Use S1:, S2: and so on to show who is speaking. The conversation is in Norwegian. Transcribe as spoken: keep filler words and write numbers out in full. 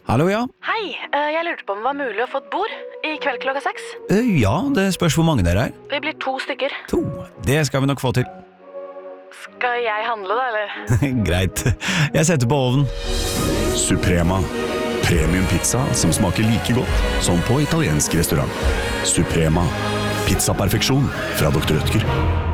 S1: Hallo, ja.
S2: Hei, eh, jeg lurte på om det var mulig å få et bord i kveld klokka seks.
S1: Eh, Ja, det spørs hvor mange dere er.
S2: Vi blir to stykker.
S1: To. Det skal vi nok få til.
S2: Skal jeg handle da, eller?
S1: Greit. Jeg setter på ovnen.
S3: Suprema. Premium pizza som smaker like godt som på italiensk restaurant. Suprema. Pizzaperfeksjon fra doktor Rødtger.